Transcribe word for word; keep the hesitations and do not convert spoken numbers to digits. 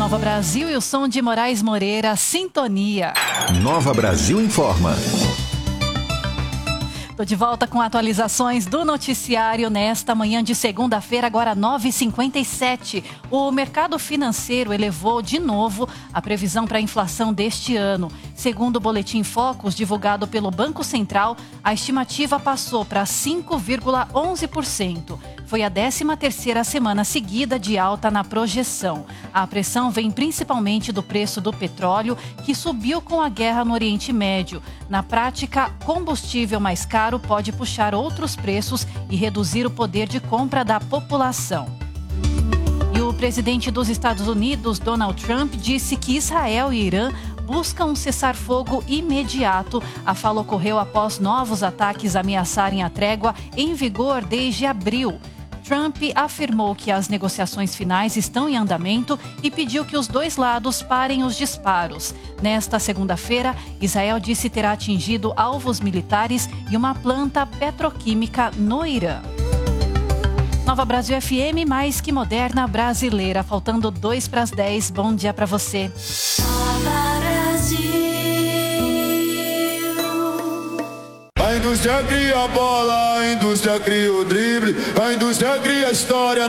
Nova Brasil e o som de Moraes Moreira, Sintonia. Nova Brasil informa. Estou de volta com atualizações do noticiário nesta manhã de segunda-feira, agora nove e cinquenta e sete. O mercado financeiro elevou de novo a previsão para a inflação deste ano. Segundo o Boletim Focus, divulgado pelo Banco Central, a estimativa passou para cinco vírgula onze por cento. Foi a décima terceira semana seguida de alta na projeção. A pressão vem principalmente do preço do petróleo, que subiu com a guerra no Oriente Médio. Na prática, combustível mais caro pode puxar outros preços e reduzir o poder de compra da população. E o presidente dos Estados Unidos, Donald Trump, disse que Israel e Irã buscam um cessar-fogo imediato. A fala ocorreu após novos ataques ameaçarem a trégua em vigor desde abril. Trump afirmou que as negociações finais estão em andamento e pediu que os dois lados parem os disparos. Nesta segunda-feira, Israel disse ter atingido alvos militares e uma planta petroquímica no Irã. Nova Brasil F M, mais que moderna brasileira. Faltando dois para as dez. Bom dia para você. Nova Brasil. A indústria cria a bola, a indústria cria o drible, a indústria cria a história.